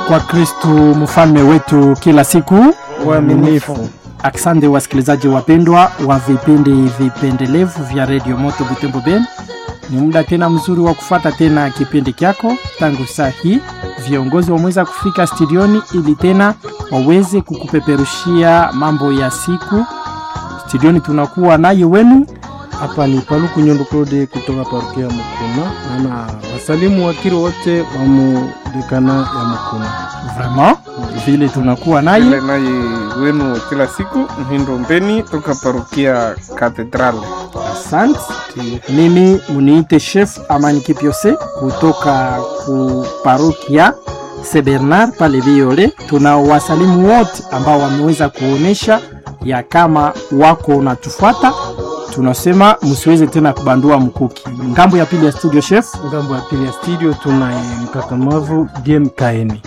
kwa Kristo mfalme wetu kila siku waaminifu. Asante wasikilizaji wapendwa wa vipindi vipendelevu vya Radio Moto Butembo Ben. Ni muda tena mzuri wa kufuata tena kipindi kyako. Tangu saa hii viongozi wameweza kufika studioni ili tena waweze kukupeperushia mambo ya siku. Studioni tunakuwa naye wenu. Hapa ni Paluku Nyondo Claude kutoka parokia Mukuna. Na wasalimu wakiro wote wa mudekana ya Mukuna. Vraiment vile tunakuwa naye wenu kila siku Mhindo Mbeni toka parokia Katedrale. Asante. Mimi muniite chef Amani Kipiose kutoka ku parokia Saint Bernard pale Viole. Tunawasalimu wote ambao wameweza kuonesha ya kama wako unatufuata. Tunasema msiweze tena kubandua mkuki. Ngambo ya pili ya studio chef. Ngambo ya pili ya studio tunaye mkakamavu DM Kaeni.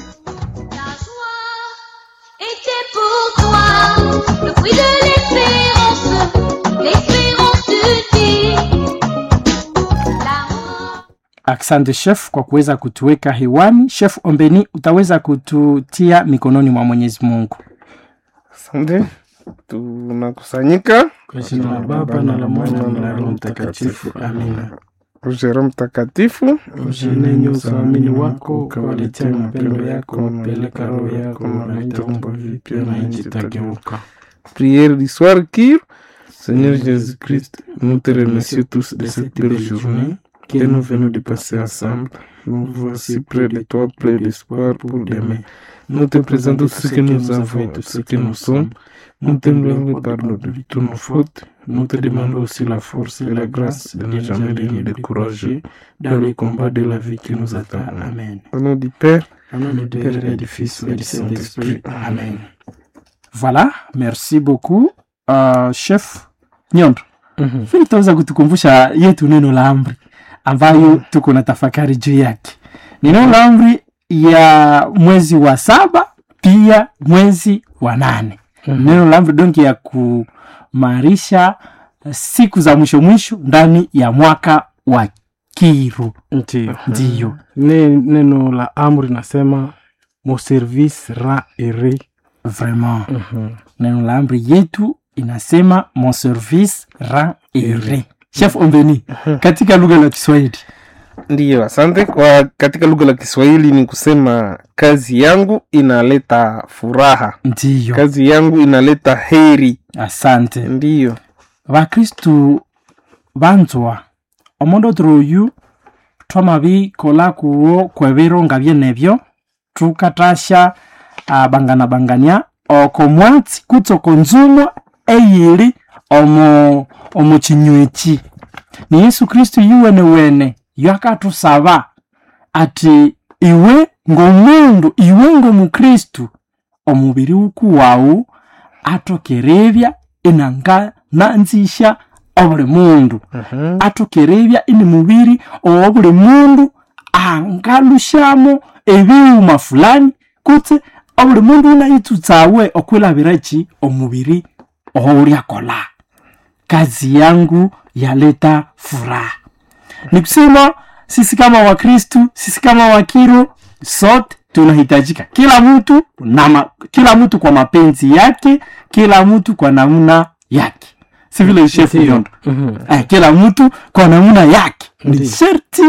Asante chef kwa kuweza kutuweka hewani. Chef Ombeni, utaweza kututia mikononi mwa Mwenyezi Mungu. Asante. Tunakusanyika kwa jina la Baba na la Mwana na la Roho Mtakatifu. Amina. Roho Mtakatifu, ujenenyo usamini wako, ukawaletea mapendo yako, peleka roho yako na itaumba vipya na nchi itageuka. Prière du soir qui Seigneur Jésus-Christ, nous te remercions tous de cette belle journée que nous venons de passer ensemble. Nous voici près de toi, plein d'espoir pour demain. Nous te présentons tout ce que nous avons et tout ce que nous sommes. Nous t'aimerons le pardon de toutes nos fautes. Nous te demandons aussi la force et la grâce de ne jamais nous décourager dans les combats de la vie qui nous attend. Amen. Au nom du Père, au nom du Père et du Fils et du Saint-Esprit. Amen. Voilà, merci beaucoup. Chef Nyondo, vile tutaweza kutukumbusha yetu neno la amri ambayo tuko na tafakari juu yake. Ni neno la amri ya mwezi wa 7 pia mwezi wa 8. Neno la amri donki ya kumarisha siku za mwisho ndani ya mwaka wa Kiru. Ndiyo. Neno la amri nasema mon service rend heureux. Vraiment. Neno la amri yetu inasema mon service rend heureux. Chef Ombeni, katika lugha la Kiswahili. Ndiyo, asante. Kwa katika lugha la Kiswahili ni kusema kazi yangu inaleta furaha. Ndiyo. Kazi yangu inaleta heri. Asante. Ndiyo. Vakristu banzwa omondo troyu twamabi kola kuwo kwebironga byenebyo tukatasha banganya okomwatsi kutsoko nzumo eyiri omo chinywechi. Ni Yesu Kristo yuwene wene yakatusaba ati iwe ngomundu iwe ngomukristu omubiri ukuwawu atokerebya inanga nanzisha obule mundu. Atokerebya ini mubiri obule mundu angalushamo ebiuma fulani kutse obule mundu naitutsawe okwelabirachi omubiri ohuria kola. Kazi yangu yaleta furaha. Nikusema sisi kama Wakristu, sisi kama Wakiro, sote tunahitajika. Kila mtu kwa mapenzi yake, kila mtu kwa namna yake. Si vile chef Nyondo. Kila mtu kwa namna yake. Ni sharti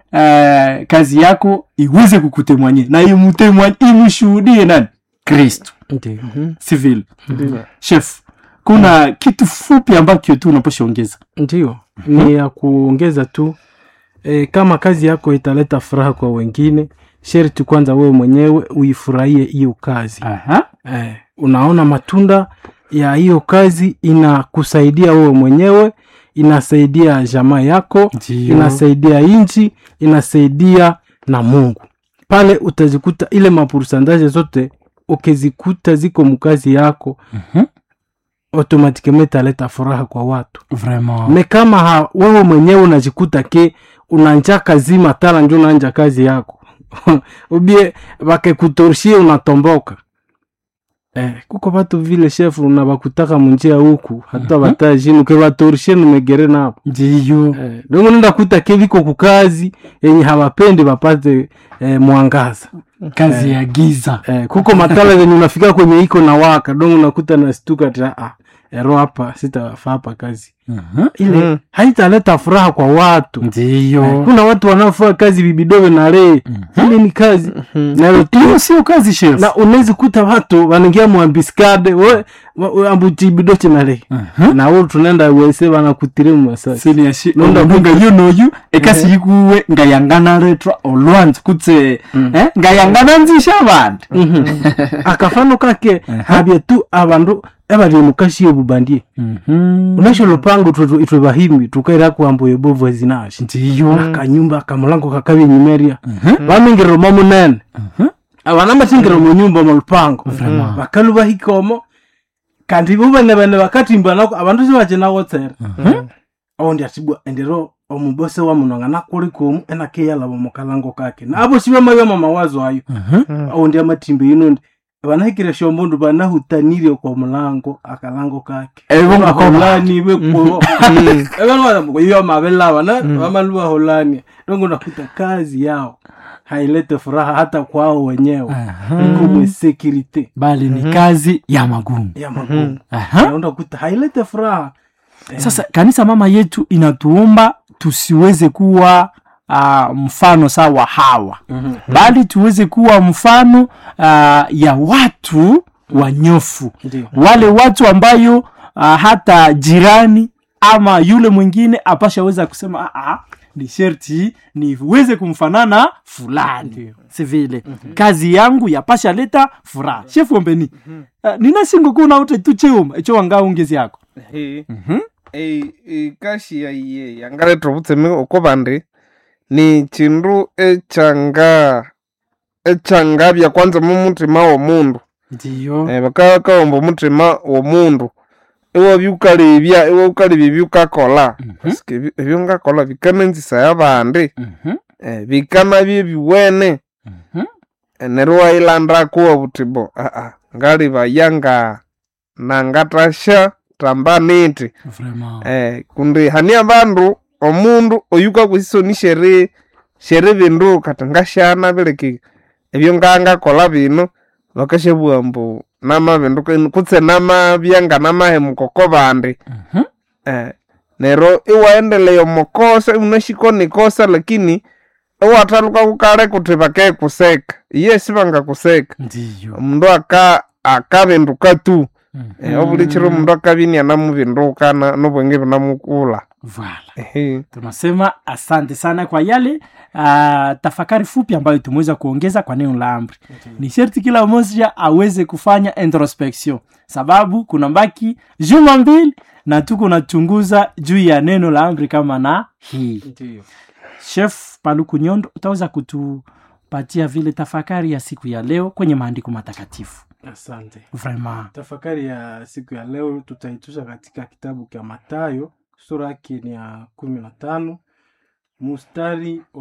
kazi yako iweze kukutemwanye na imshuhudie nani? Kristo. Si vile. Chef, kuna kitu fupi ambacho tu unaposhaongeza. Ndiyo. Ni ya kuongeza tu kama kazi yako italeta furaha kwa wengine, sharti kwanza wewe mwenyewe uifurahie hiyo kazi. Unaona matunda ya hiyo kazi inakusaidia wewe mwenyewe, inasaidia jamaa yako, inasaidia nchi, inasaidia na Mungu. Pale utazikuta ile mapurusandaje zote ukizikuta ziko mkazi yako. Automatically italeta furaha kwa watu. Vraiment. Me kama wewe mwenyewe unajikuta ke unanja kazi matala ndio unanja kazi yako. Ubie bakekutorshie unatomboka. kuko batu vile chef unabakutaka munjia huku hata batajini ukebatorishe numegere napo ndiyo dongo nenda kuta keviko kukazi yenye hawapendi bapate mwangaza kazi ya giza kuko matala zenye unafika kwenye iko na waka dongo unakuta na stuka ta ero hapa sitafaa hapa kazi ile haitaleta furaha kwa watu. Ndiyo kuna watu wanaofanya kazi bibidowe na ile ni kazi na hiyo sio kazi chef, na unaweza kuta watu wanaingia mwambiskade we ambuti bidoche na ile na wao tunaenda wese wanakutire mu masasi sini yashi nonda bunga you ekasi yikuwe ngayangana retro olwanze kutse ngayangana nzisha abantu akafano kake habye tu abandu abali mukashi yobubandie unasho lopango itwe bahimbi tukaira kwambo yebovu zinashi ndiyo akanyumba kamulango kakabi nyimeria bamingiro mamunene abana masingiro mu nyumba mu lupango bakaluba hikomo kandi bubene bakatimba nako abantu sibaje nawo tsera ondi atibwa endero omubose wa munonga nakulikomu enakeyala bomukalango kake nabo sibe mayo mawazo ayo ondi amatimbe yinondi banahikire shombondu banahutanire kwa mulango akalango kake ebonga kolani beko ebana mboyo mabela bana bamaluwa holani dongo nakuta kazi yao hailete furaha hata kwao wenyewe iko security bali ni kazi ya magumu ndio kuta hailete furaha. Sasa kanisa mama yetu inatuomba tusiweze kuwa mfano sawa hawa bali tuweze kuwa mfano ya watu wanyofu. Wale watu ambayo hata jirani ama yule mwingine apashaweza kusema ni sherti niweze kumfanana fulani. Si vile kazi yangu yapasha leta furaha. Chef Ombeni nina singo kuna ute tucheuma echo wanga ungezi yako kashi ya iye yangale trobutseme okobande ni chindu echanga bya kwanza mu mutima wa mundu. Ndiyo bakakaomba mutima wa mundu ewo byukalebya ewo byukakola paske ebyo ngakola bikanenzisa yabandi bikana byebiwene nerwa ilanda kuwa butibo ngali bayanga nangatasha tambanete vraiment kundi hani abandu omundu oyuka kusiso shere bindu katangashana beleke ebyo nganga kola bino bakashebwa mbu nama bindu kutse nama byanga nama hemukoko bande nero iwaendelea mokosa unashikoni kosa lakini wataluka kukale kutibake kuseka yes banga kuseka ndiyo mundu akabenduka tu obulichiro mundu akabini anamubenduka nobwenge bunamukula. Voilà. Tunasema asante sana kwa yale tafakari fupi ambayo tumeweza kuongeza kwa neno la amri. Ni sharti kila mmoja aweze kufanya introspection sababu kuna mbaki juma mbili na tuko nachunguza juu ya neno la amri kama na hii. Ndiyo. Chef Paluku Nyondo utaweza kutupatia vile tafakari ya siku ya leo kwenye maandiko matakatifu. Asante. Vraiment. Tafakari ya siku ya leo tutaitusha katika kitabu cha Mathayo sura yake ni ya 15 mstari wa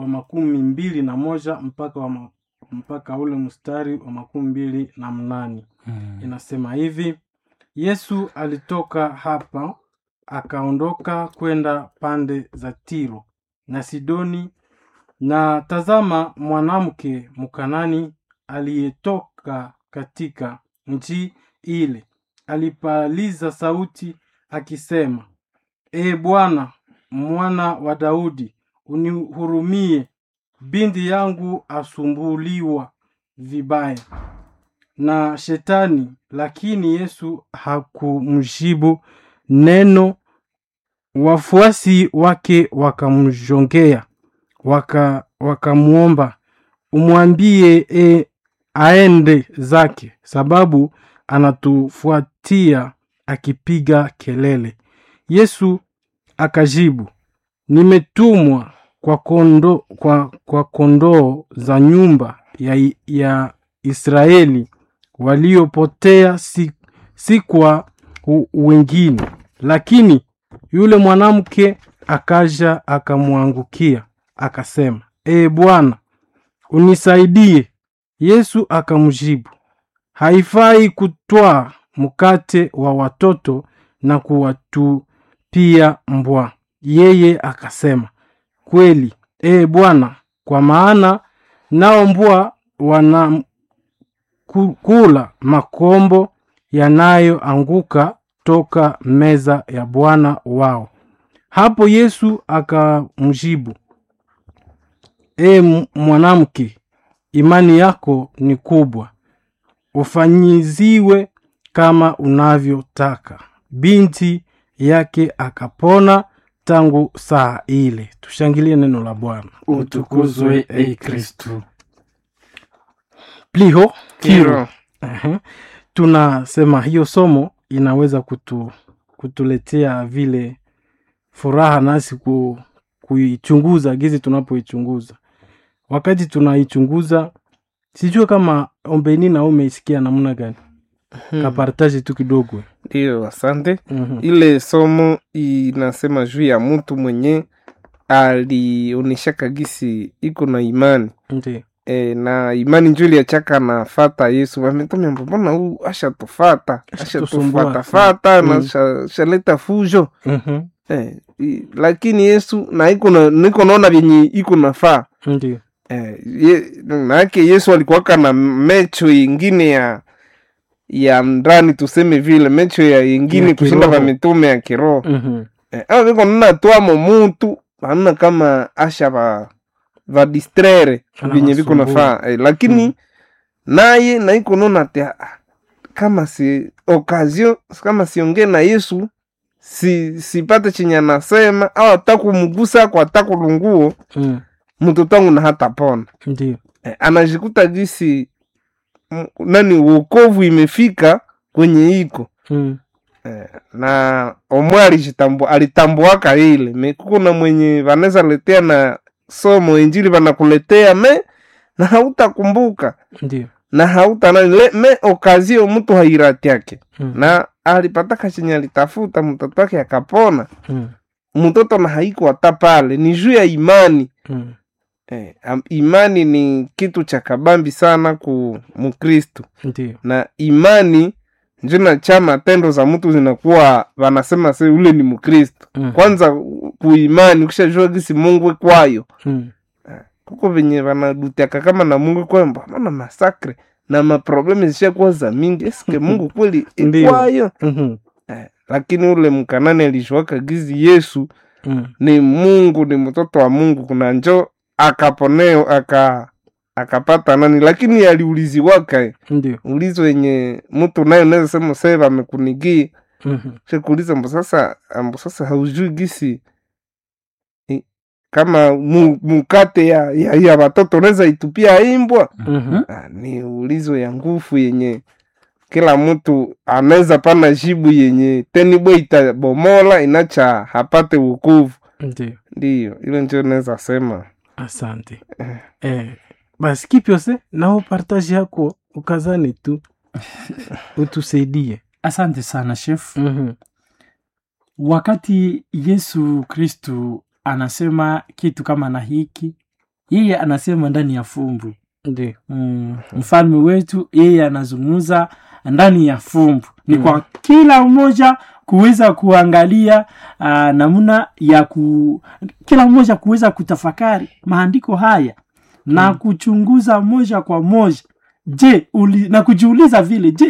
21 mpaka ule mstari wa 28. Inasema hivi: Yesu alitoka hapa akaondoka kwenda pande za Tiro na Sidoni, na tazama mwanamke Mkanani aliyetoka katika nchi ile alipaliza sauti akisema, Bwana, mwana wa Daudi, unihurumie, binti yangu asumbuliwa vibaya na shetani. Lakini Yesu hakumjibu neno. Wafuasi wake wakamjongea wakamuomba, umwambie aende zake, sababu anatufuatia akipiga kelele. Yesu akajibu, nimetumwa kwa kondoo za nyumba ya Israeli waliopotea, si kwa wengine. Lakini yule mwanamke akaja akamwangukia akasema, Bwana, unisaidie. Yesu akamjibu, haifai kutwaa mkate wa watoto na kuwatupia mbwa. Yeye akasema, kweli, Bwana, kwa maana nao mbwa wana kula makombo yanayoanguka toka meza ya Bwana wao. Hapo Yesu akamjibu, mwanamke, imani yako ni kubwa, ufanyiziwe kama unavyotaka. Binti yake akapona tangu saa ile. Tushangilie neno la Bwana. Utukuzwe Kristo. Pliho kiro. Tunasema hiyo somo inaweza kutuletea vile furaha nasi kuichunguza gizi tunapoichunguza. Wakati tunaichunguza, sijue kama Ombeni na umeisikia namna gani. Kapartaje tu kidogo. Ndio, asante. Ile somo inasema juu ya mtu mwenye alionyesha kagisi iko na imani. Ndio. Na imani njuli ya chaka na fata Yesu. Wametumia mbona huu asha tufata na shaleta fujo. Lakini Yesu na niko naona vyenye iko nafaa. Ndio. Maanake Yesu alikuwaka na mecho ingine ya ndani, tuseme vile mecho ya ingine kushinda kwa mitume ya kiroho. Viko nuna tuamo mutu hanuna kama asha va distraire vyenye viko nafaa. Lakini naye na iko nona kama si occasion, kama siongee na Yesu sipate chenye anasema au atakumugusa kwa atakulunguo mtoto wangu na hata pona. Ndio. Anajikuta jinsi wokovu imefika kwenye iko. Na omwe alitambuaka ile mekuko na mwenye vaneza letea na somo injili vanakuletea na hautakumbuka. Ndio. Na hauta okazio mtu hairati yake. Na alipataka chenye alitafuta, mtoto wake akapona. Mtoto na haiko hata pale, ni juu ya imani. Imani ni kitu cha kabambi sana ku Mkristo. Na imani njina cha matendo za mtu zinakuwa wanasema sasa ule ni Mkristo. Kwanza kuimani ukishajua gisi Mungu kwayo. Kuko venye wanadutiaka kama na Mungu kwamba maana masakre na maproblemi zishakuwa za mingi. Eske Mungu kweli kwayo? Lakini ule Mkanani alishuaka gizi Yesu ni Mungu, ni mtoto wa Mungu. Kuna njo akaponeo akapata nani, lakini aliuliziwaka. Ndio. Ulizo wenye mtu nayo naweza sema sasa amekunigia. Shekuuliza sasa haujui gisi kama mukate ya watoto unaweza itupia imbwa. Ni ulizo ya nguvu yenye kila mtu anaweza pana jibu yenye tenibwe itabomola inacha hapate wokovu. Ndio, ile ndio naweza sema. Asante. Basi kipiose nao partage yako ukazani tu utusaidie. Asante sana chef. Wakati Yesu Kristu anasema kitu kama na hiki, yeye anasema ndani ya fumbu. Ndio. Mfalme wetu yeye anazungumza ndani ya fumbu. Ni kwa kila mmoja kuweza kuangalia namna ya kila mmoja kuweza kutafakari maandiko haya na kuchunguza moja kwa moja. Je, na kujiuliza vile, je,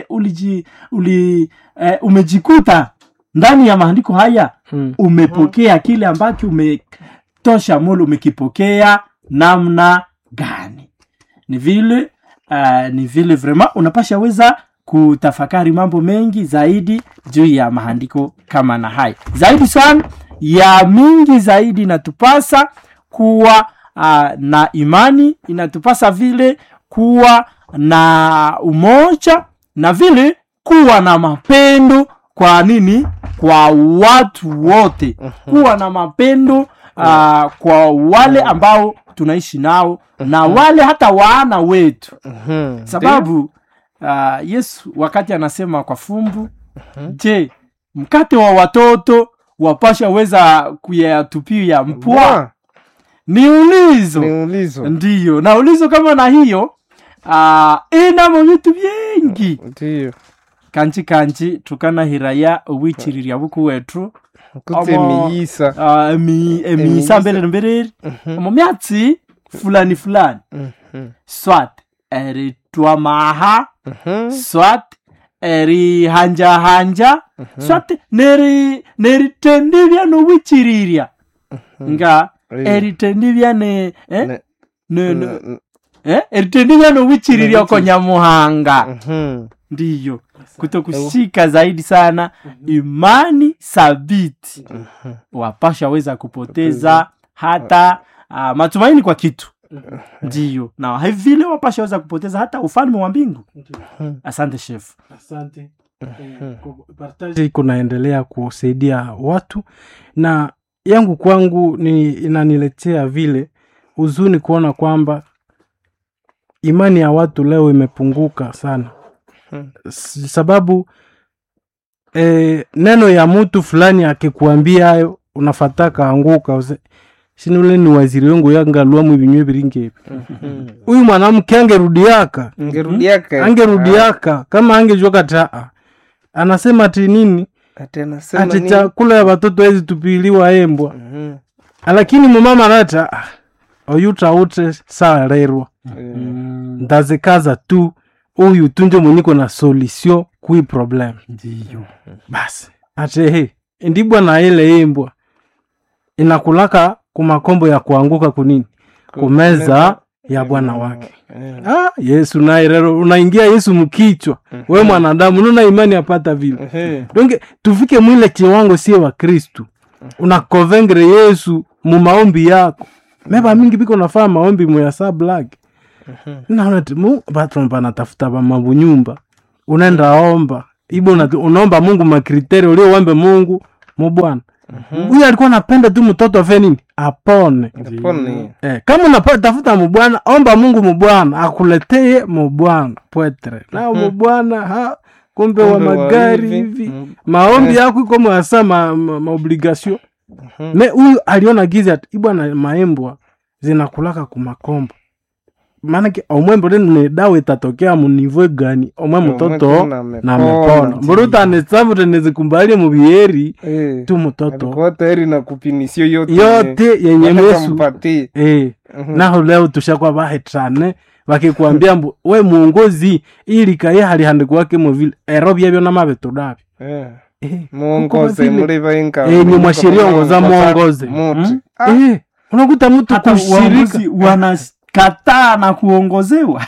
umejikuta ndani ya maandiko haya? Umepokea kile ambacho umetosha moyo, umekipokea namna gani? Ni vile vraiment unapasha weza kutafakari mambo mengi zaidi juu ya maandiko kama na haya. Zaidi sana ya mingi zaidi inatupasa kuwa na imani, inatupasa vile kuwa na umoja na vile kuwa na mapendo. Kwa nini? Kwa watu wote. Kuwa na mapendo kwa wale ambao tunaishi nao na wale hata wana wetu. Sababu Yesu wakati anasema kwa fumbu, je, mkate wa watoto wapasha weza kuyatupia mpwa? Ni ulizo. Ni ulizo. Ndiyo. Na ulizo kama na hiyo ina mu bitu byingi Ndiyo. kanji tukanahiraya owichiriria buku wetu Kutemiyisa. emiyisa mbere mu myatsi fulani swat eritwa maha swat eri hanja swat neritendibya nowichiriria nga eritendibya eritendibya nowichiriria ko Nyamuhanga. Ndiyo kutokushika zaidi sana imani sabiti wapasha weza kupoteza hata matumaini kwa kitu. Ndiyo na vile wapasha weza kupoteza hata ufalme wa mbingu. Asante chef. Asante. Partage kunaendelea kusaidia watu, na yangu kwangu inaniletea vile huzuni kuona kwamba imani ya watu leo imepunguka sana. Sababu neno ya mtu fulani akikuambia hayo unafataka anguka sinule ni waziri wangu yangalua mu binywe biringe. Huyu mwanamke angerudiaka kama angejua kata anasema ati nini ati chakula ya watoto hizi tupiliwa embwa. Lakini mama anata oyuta ute saa rerwa ndazikaza tu huyu tunjo mwenyiko na solution kui problem. Ndiyo basi ate ndibwa na ile embwa inakulaka kumakombo ya kuanguka kunini kumeza ya bwana wake. Yesu naye rero unaingia Yesu mkichwa. Wewe mwanadamu una imani apata vile. Donge tufike mwile kiwango sie wa Kristo. Unakovengre Yesu mu maombi yako. Meba mingi biko nafaa maombi mu ya sablag. Naona timu batron banatafuta ba mabunyumba. Unaenda omba. Ibo unaomba Mungu makriteri ulio ombe Mungu mu Bwana. Huyu alikuwa anapenda tu mtoto afe nini? Apone. Kama unapata tafuta mu Bwana, omba Mungu mu Bwana akuletee mu Bwana poetre. Na mu Bwana kumbe wa magari hivi. Maombi yako iko mwasa obligation. Me huyu aliona giza ati bwana maembwa zinakulaka kumakombo. Maana ki omwembo ni dawa itatokea mu niveau gani? Omwe mtoto na mepona. Mburuta anesabu tenezikumbali mu bieri tu mtoto. Kwa tayari na kupinisio yote yenye Yesu. Na leo tushakwa bahetrane bakikuambia we muongozi ili kaye hali handiko wake mu vile erobye byo na mabeto dabi. Muongoze mliva inka. Ni mwashiria ongoza muongoze. Unakuta mtu kushirika wanakataa na kuongozewa.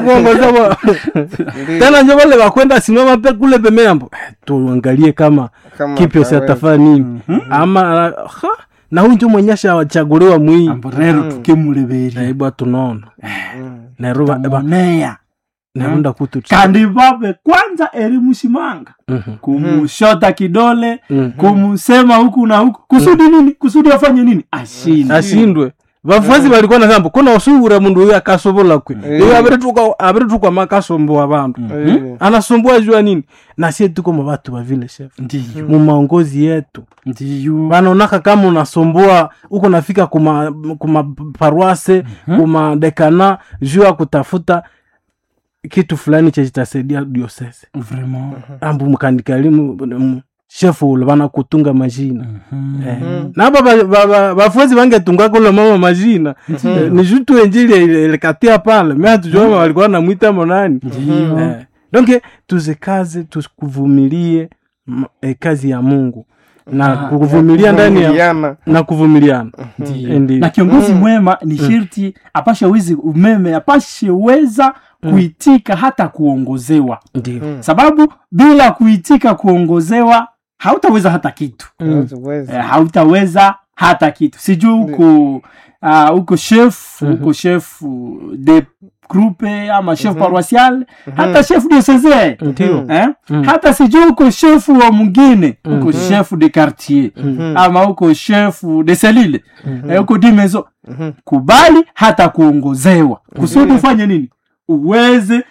Tena ndio wale wakwenda simama pe kule pemembo. Tuangalie kama kipyo siatafanya nini. Ama na huyu ndio mwenyesha wachaguliwa mwii. Amborero tukimuleberi. Aibu tunaona. Neruba neya. Naunda kutu kandi babe kwanza elimushimanga kumushota kidole kumusema huku na huku kusudi nini kusudi afanye nini ashindwe bafuazi balikuwa na sambo kuna usubura mundu huyu akasobola kwe yeye aberetuka makasombo abantu anasumbua jua nini na sisi tuko mabatu ba vile chef ndiyo mu maongozi yetu ndiyo banaonaka kama unasumbua uko nafika kuma paroisse kuma dekana jua kutafuta kitu fulani cha jitasaidia diocese. Vraiment. Ambu mkandika elimu chefu ulabana kutunga majina. Na bafuazi wangetunga kule mama majina. Ni jutu enjili ilikatia pale. Mea tujua walikuwa na mwita monani. Donc tuzekaze tukuvumilie kazi ya Mungu. Na kuvumilia ndani ya na kuvumiliana. Na kiongozi mwema ni shirti apashe wizi umeme apashe weza kuitika hata kuongozewa. Sababu bila kuitika kuongozewa hautaweza hata kitu. Hautaweza hata kitu. Sijui uko chef, uko chef de groupe ama chef paroissial, hata chef diocese. Hata sijui uko chef wa mwingine, uko chef de quartier, ama uko chef de cellule, uko dimezo. Kubali hata kuongozewa. Kusudi ufanye nini? Ujue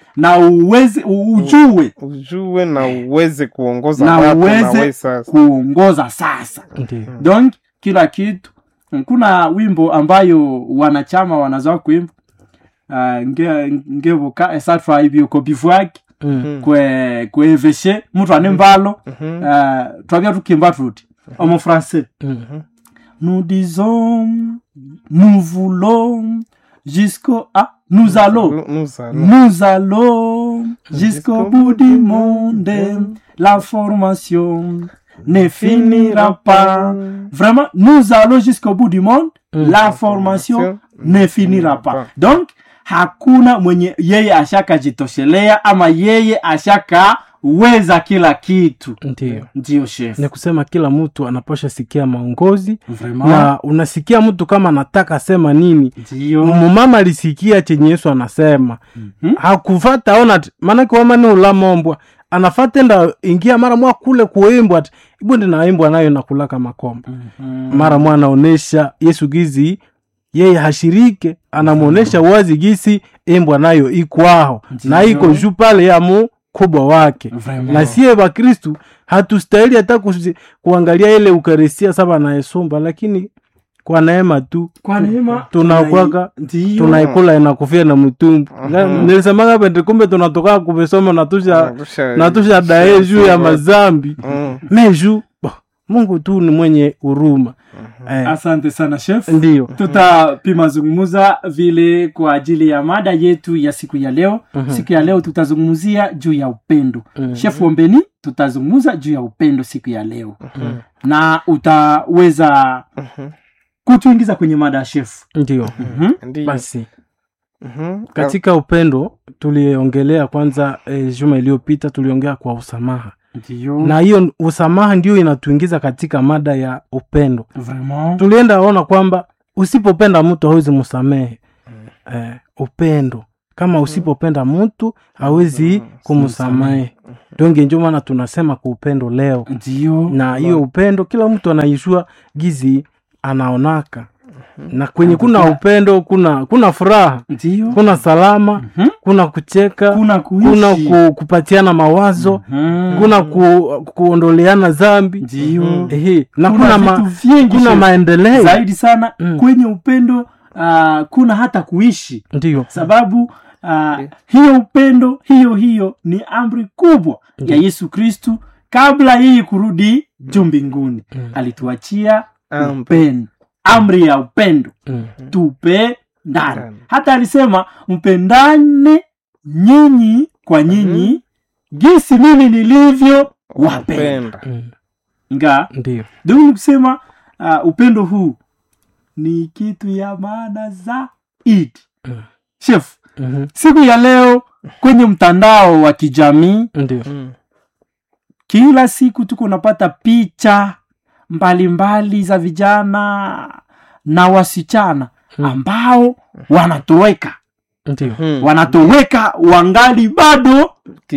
na uweze kuongoza na watu uweze kuongoza sasa. Donc kila kitu kuna wimbo ambayo wanachama wanazoa kuimba ngebuka esatwa ibyo bivwaki kwe eveshe mtu anembalo twabya tukimba tuti en français nous disons nous voulons jusqu'au nous allons jusqu'au bout du monde. La formation ne finira pas. Vraiment, nous allons jusqu'au bout du monde. La formation ne finira pas. Donc hakuna mwenye yeye ashaka jitoshelea ama yeye ashaka weza kila kitu. Ndio chef. Ni kusema kila mtu anapasha sikia maongozi. Na unasikia mtu kama anataka sema nini. Ndio. Mama alisikia chenye Yesu anasema. Hakufuata ona maana kwa mama ni ulamombwa. Anafuata enda ingia mara mwa kule kuimbwa ibonde na imbwa nayo nakulaka makomba. Mara mwa anaonesha Yesu gizi yeye hashirike, anamuonesha wazi gisi imbwa nayo ikwaho na iko juu pale ya mu kubwa wake. Na siye wa Kristo hatustahili hata kuangalia ile Eucharistia saba na Yesumba, lakini kwa neema tu tunakwaka tunaikula inakufia na mtumbu. Nilisemaga pende kumbe tunatoka kubesoma natusha dae juu ya mazambi meju. Mungu tu ni mwenye huruma. Asante sana chef. Ndio. Tutapima zungumuza vile kwa ajili ya mada yetu ya siku ya leo. Siku ya leo tutazungumzia juu ya upendo. Chef Ombeni, tutazungumza juu ya upendo siku ya leo. Na utaweza kutuingiza kwenye mada chef. Ndio. Basi. Katika upendo tuliongelea kwanza juma iliyopita tuliongea kwa usamaha. Ndiyo. Na hiyo usamaha ndio inatuingiza katika mada ya upendo. Vraiment. Tulienda ona kwamba usipopenda mtu hawezi msamehe. Upendo. Kama usipopenda mtu hawezi kumsamehe. Donge ndio maana tunasema kwa upendo leo. Ndiyo. Na hiyo upendo kila mtu anaishua gizi anaonaka. Na kwenye kuna upendo kuna furaha. Ndiyo. Kuna salama, kuna kucheka, kuna kupatiana mawazo, kuna kuondoleana dhambi. Ndiyo. Na kuna maendeleo zaidi sana kwenye upendo. Kuna hata kuishi. Ndiyo. Sababu hiyo upendo hiyo ni amri kubwa ya Yesu Kristu kabla yeye kurudi juu mbinguni. Alituachia upendo. Amri ya upendo. Tupendane. Hata alisema mpendane nyinyi kwa nyinyi gisi mimi nilivyo wapenda. Ndio. Ndio kusema upendo huu ni kitu ya maana zaidi. Chef, siku ya leo kwenye mtandao wa kijamii kila siku tuko napata picha mbalimbali za vijana na wasichana ambao wanatoweka. Wanatoweka wangali bado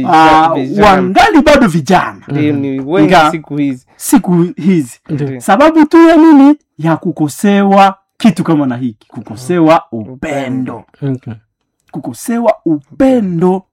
vijana. Ni wengi siku hizi. Sababu tu ya nini? Ya kukosewa kitu kama na hiki, kukosewa upendo. Kukosewa upendo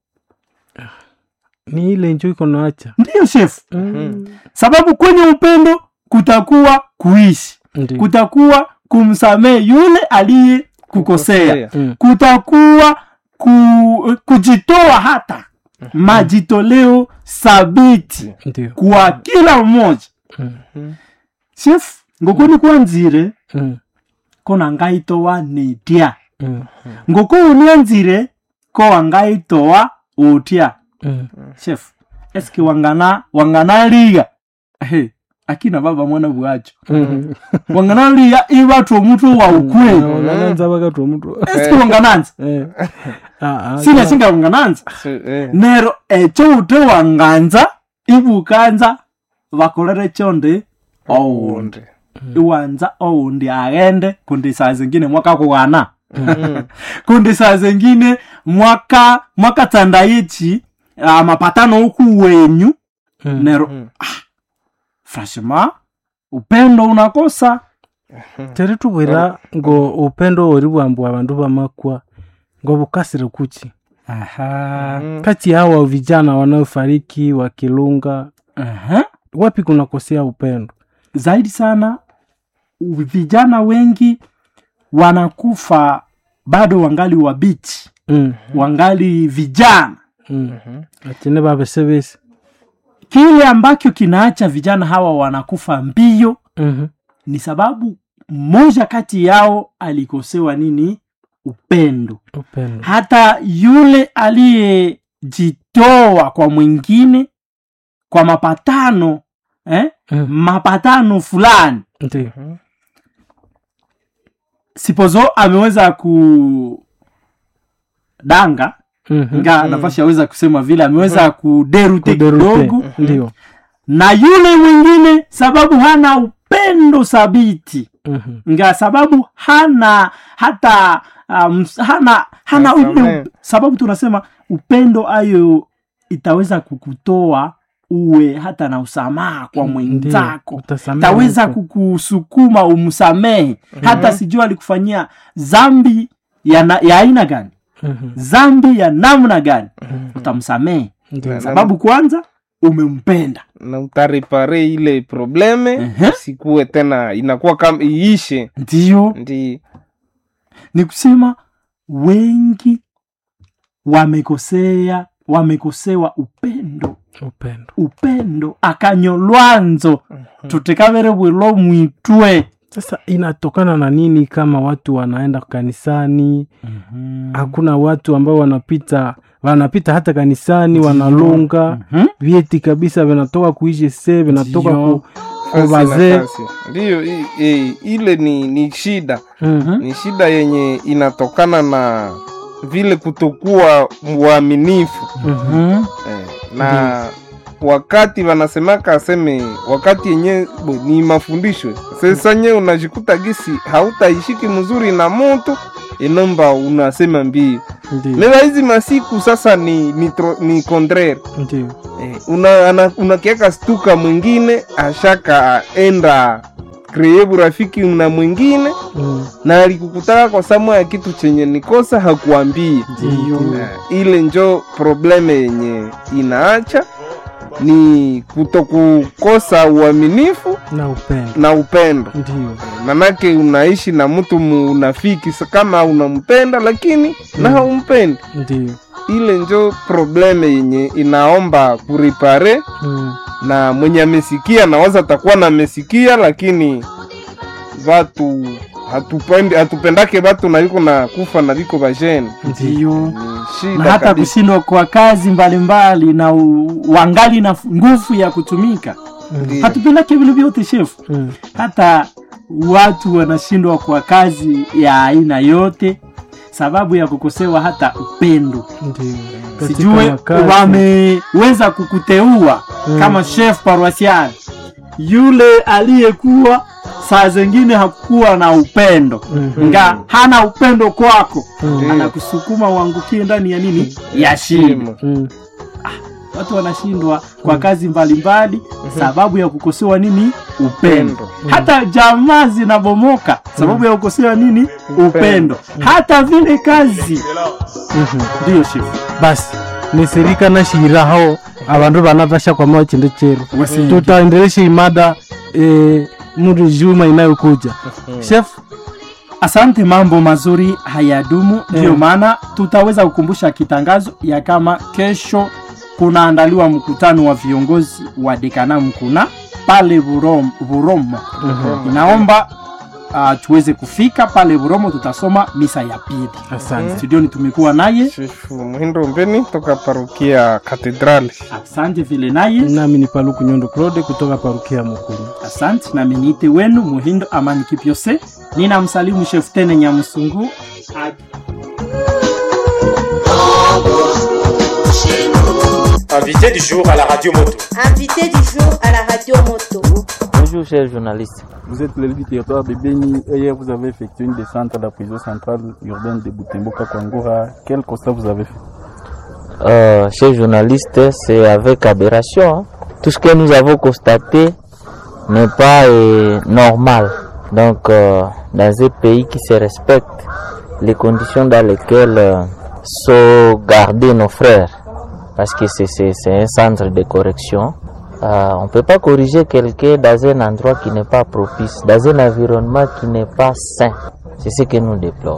ni ile njoo iko naacha. Ndio chef. Sababu kwenye upendo kutakuwa kuishi. Kutakuwa kumsamehe yule aliye kukosea. Kutakuwa kujitoa hata majitoleo sabiti kwa kila mmoja. Chef, ngokoni kwanzire kona ngaitowa nitia. Ngoko unianzire ko ngaitowa utia. Chef, eski wangana liga. Akina baba mwana buacho. Wangana liga ibatu omuntu wa ukweli. Wananza bagatu omuntu. Eski wangananza. Sina singa wangananza. Nero echo ute wanganza ibukanza bakolere chonde oundi. Iwanza oundi agende kundi saa zingine mwaka kuwana. Kundi saa zingine mwaka tandayichi mapatano huku wenyu. Nero franchement upendo unakosa. Teritu wera ngo upendo oribwambu abantu bamakwa ngo bukasire kuchi. Kati hawa vijana wanaofariki wakilunga. Wapi kuna kosea upendo? Zaidi sana vijana wengi wanakufa bado wangali wabichi, wangali vijana. Atine babesebese. Kile ambacho kinaacha vijana hawa wanakufa mbio ni sababu mmoja kati yao alikosewa nini? Upendo. Hata yule aliyejitoa kwa mwingine kwa mapatano mapatano fulani, sipozo ameweza kudanga nafasi yaweza kusema vile ameweza kuderute kidogo, ndio. Na yule mwingine sababu hana upendo sabiti, sababu hana hata hana ule, sababu tunasema upendo ayo itaweza kukutoa uwe hata na usamaha kwa mwenzako, taweza kukusukuma umsamehe hata sijua alikufanyia zambi ya aina gani, zambi ya namna gani, utamsamehe sababu kwanza umempenda na utaripare ile probleme sikuwe tena inakuwa kama iishe. Ndio ni kusema wengi wamekosewa upendo akanyolwanzo tutekavere bwelo mwitwe. Sasa inatokana na nini? Kama watu wanaenda kanisani, hakuna watu ambao wanapita hata kanisani, wanalonga vieti kabisa, vinatoka kuishi sasa, vinatoka kubaze. Ndio ile ni shida. Ni shida yenye inatokana na vile kutokuwa muaminifu. Na wakati wanasemaka aseme wakati yenye ni mafundisho sasa nye unajikuta gisi hautaishiki mzuri na moto enomba unasema mbii leo hizi masiku sasa ni contraire. Ndio unakiaka stuka mwingine ashaka enda kreebu rafiki na mwingine na alikukutaka kwa samu ya kitu chenye nikosa hakuambii. Ile njo probleme yenye inaacha ni kutokukosa uaminifu na upendo. Ndio manake unaishi na mtu munafiki kama unampenda lakini na haumpendi. Ndio ile njo probleme yenye inaomba kuripare. Na mwenye amesikia na waza atakuwa na amesikia, lakini watu hatupendake watu na yuko na kufa na viko bajeni. Ndio na hata kushindwa kwa kazi mbalimbali na wangali na nguvu ya kutumika. Hatupendake vile vyote chef. Hata watu wanashindwa kwa kazi ya aina yote sababu ya kukosewa hata upendo. Sijue wameweza kukuteua kama chef paroisial, yule aliyekuwa saa zingine hakukuwa na upendo, hana upendo kwako, anakusukuma uangukie ndani ya nini? Ya shimo. Watu wanashindwa kwa kazi mbalimbali sababu ya kukosewa nini? Upendo. Hata jamaa zinabomoka sababu ya kukosewa nini? Upendo. Hata vile kazi. Ndio chef. Basi nisirika na shiraho abantu banavasha kwa moyo chinde chero. Tutaendelesha imada muri juma inayokuja. Chef, asante, mambo mazuri hayadumu. Ndio maana tutaweza kukumbusha kitangazo ya kama kesho kunaandaliwa mkutano wa viongozi wa dekana Mkuna pale Buromo. Inaomba tuweze kufika pale Buromo, tutasoma misa ya pili. Asante. Studioni tumekuwa naye Chifu Muhindo Mbeni toka parokia Katedrali. Asante vile naye. Nami ni Paluku Nyondo Claude kutoka parokia Mukuna. Asante, na minite wenu Muhindo Amani Kipiose. Nina msalimu Chef Tene Nyamusungu. Invité du jour à la radio moto. Invité du jour à la radio moto. Bonjour chers journalistes. Vous êtes l'élu du territoire de Beni et hier vous avez effectué une descente à la prison centrale urbaine de Butemboka Kwangura. Quel constat vous avez fait? Chers journalistes, c'est avec aberration. Tout ce que nous avons constaté n'est pas normal. Donc dans un pays qui se respecte, les conditions dans lesquelles sont gardés nos frères, parce que c'est un centre de correction. On ne peut pas corriger quelqu'un dans un endroit qui n'est pas propice, dans un environnement qui n'est pas sain. C'est ce que nous déplorons.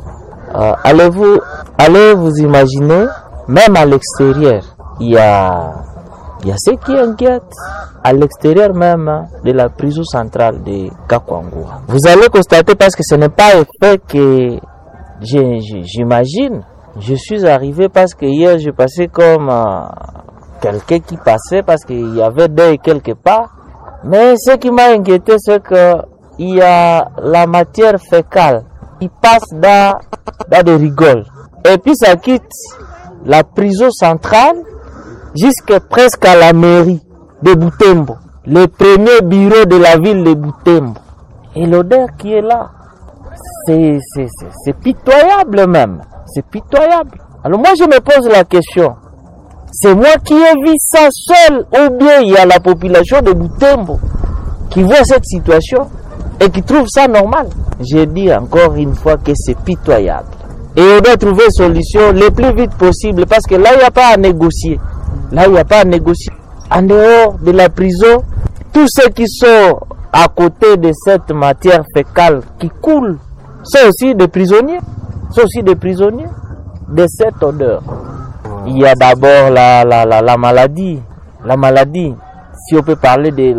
Allez vous imaginer, même à l'extérieur, il y a ce qui inquiète à l'extérieur même de la prison centrale de Kakwangura. Vous allez constater, parce que ce n'est pas un fait que j'imagine. Je suis arrivé parce que hier je passais comme quelqu'un qui passait parce qu'il y avait deuil quelque part. Mais ce qui m'a inquiété, c'est que il y a la matière fécale qui passe dans des rigoles. Et puis ça quitte la prison centrale jusqu'à presque à la mairie de Butembo, le premier bureau de la ville de Butembo. Et l'odeur qui est là, c'est pitoyable même. C'est pitoyable. Alors moi je me pose la question, c'est moi qui ai vu ça seul ou bien il y a la population de Butembo qui voit cette situation et qui trouve ça normal? J'ai dit encore une fois que c'est pitoyable. Et on doit trouver une solution le plus vite possible parce que là il n'y a pas à négocier. Là il n'y a pas à négocier. En dehors de la prison, tous ceux qui sont à côté de cette matière fécale qui coule sont aussi des prisonniers. Sont aussi des prisonniers de cette odeur. Il y a d'abord la maladie. La maladie, si on peut parler de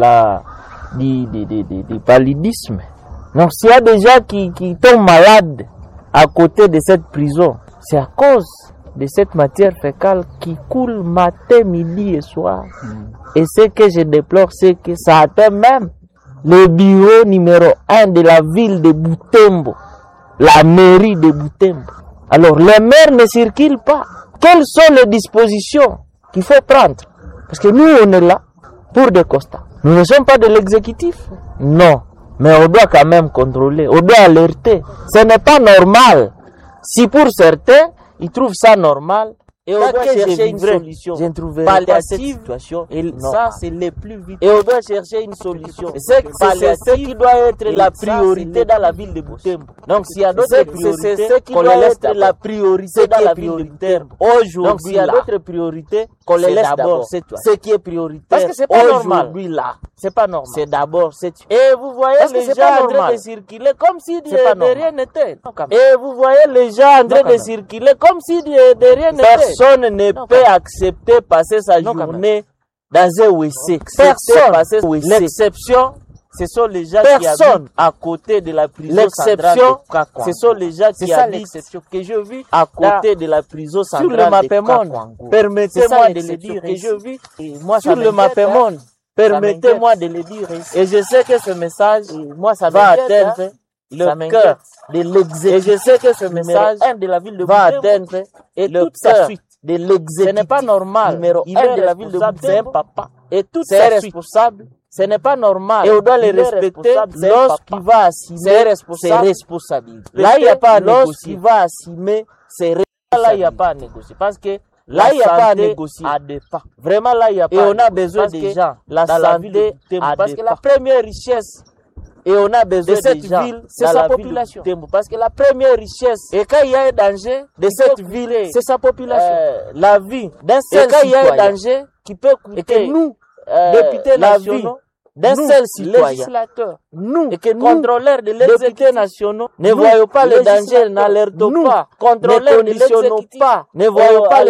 du paludisme. Donc s'il y a des gens qui tombent malades à côté de cette prison, c'est à cause de cette matière fécale qui coule matin, midi et soir. Et ce que je déplore, c'est que ça atteint même le bureau numéro 1 de la ville de Butembo, la mairie de Butembo. Alors les maires ne circulent pas. Quelles sont les dispositions qu'il faut prendre? Parce que nous on est là pour des constats. Nous ne sommes pas de l'exécutif. Non. Mais on doit quand même contrôler, on doit alerter. Ce n'est pas normal. Si pour certains, ils trouvent ça normal, et on doit chercher une solution palliative, et ça c'est le plus vite. Et on doit chercher une solution. C'est ce qui doit être la priorité dans la ville de Butembo. Donc s'il y a d'autres priorités, c'est ce qui doit être la priorité dans la ville de Butembo. Aujourd'hui, donc s'il y a d'autres priorités, qu'on les laisse d'abord. C'est ce qui est prioritaire. Parce que c'est pas normal. Là, c'est pas normal. C'est d'abord cette. Et vous voyez les gens en train de circuler comme si de rien n'était. Et vous voyez les gens en train de circuler comme si de rien n'était. Personne ne peut accepter passer sa journée dans un WC. Personne. L'exception, ce sont les gens qui habitent à côté de la prison centrale de Kakwangura. Ce sont les gens qui habitent que je vis à côté de la prison centrale de Kakwangura. Permettez-moi de le dire que je vis sur le Mapémonde. Permettez-moi de le dire ici. Et je sais que ce message va atteindre le cœur de l'exécutif. Et je sais que ce message de la ville de va atteindre le cœur de l'exécutif. Ce n'est pas normal. Numéro 1 de la ville de Butembo, c'est un papa. Et tout est responsable. Ce n'est pas normal. Et on doit les respecter lorsqu'il va assumer ses responsabilités. Là, il n'y a pas à négocier. Lorsqu'il va assumer ses responsabilités. Là, il n'y a pas à négocier. Parce que là, il n'y a pas à négocier. Vraiment, là, il n'y a pas. Et on a besoin des gens. La santé, parce que la première richesse, et on a besoin de cette ville, c'est sa population. Parce que la première richesse, et quand il y a un danger de cette ville, c'est sa population. La vie d'un seul citoyen. Et quand il y a un danger qui peut coûter, et que nous, députés nationaux, d'un seul législateur, nous, et que nous, contrôleurs de l'exécutif nationaux, ne voyons pas les dangers, n'alertons pas, contrôleurs ne conditionnons pas, ne voyons pas